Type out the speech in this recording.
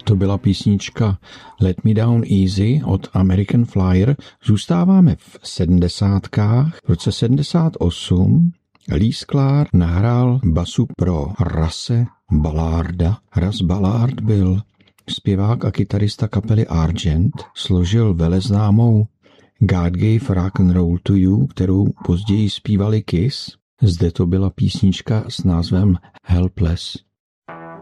To byla písnička Let Me Down Easy od American Flyer. Zůstáváme v 70kách. V roce 78 Lee Sklar nahrál basu pro Russe Ballarda. Russ Ballard byl zpěvák a kytarista kapely Argent. Složil veleznámou God Gave Rock and Roll to You, kterou později zpívali Kiss. Zde to byla písnička s názvem Helpless.